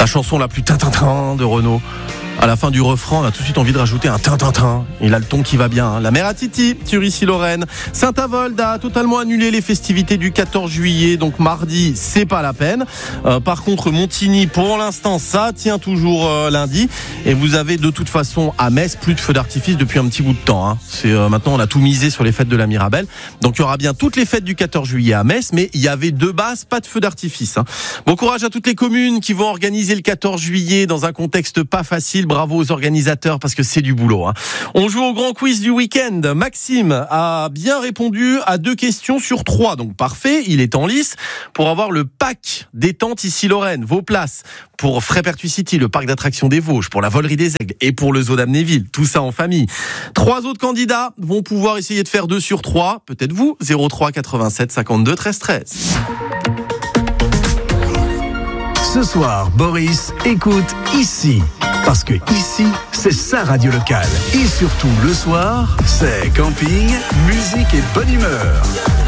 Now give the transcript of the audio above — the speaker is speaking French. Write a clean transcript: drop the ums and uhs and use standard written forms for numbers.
La chanson la plus tintintin de Renaud. À la fin du refrain, on a tout de suite envie de rajouter un tintintin. Il a le ton qui va bien. La mère à Titi, sur Issy-Lorraine. Saint-Avold a totalement annulé les festivités du 14 juillet. Donc mardi, c'est pas la peine. Par contre, Montigny, pour l'instant, ça tient toujours lundi. Et vous avez de toute façon à Metz plus de feux d'artifice depuis un petit bout de temps. C'est maintenant, on a tout misé sur les fêtes de la Mirabelle. Donc il y aura bien toutes les fêtes du 14 juillet à Metz, mais il y avait de base pas de feux d'artifice. Bon courage à toutes les communes qui vont organiser le 14 juillet dans un contexte pas facile. Bravo aux organisateurs parce que c'est du boulot. On joue au grand quiz du week-end. Maxime a bien répondu à 2 questions sur 3. Donc parfait, il est en lice pour avoir le pack détente Issy-Lorraine. Vos places pour Frépertuis City, le parc d'attractions des Vosges, pour la Volerie des Aigles et pour le zoo d'Amnéville. Tout ça en famille. 3 autres candidats vont pouvoir essayer de faire 2 sur 3. Peut-être vous. 03 87 52 13 13. Ce soir, Boris écoute Ici. Parce que ici, c'est sa radio locale. Et surtout, le soir, c'est camping, musique et bonne humeur.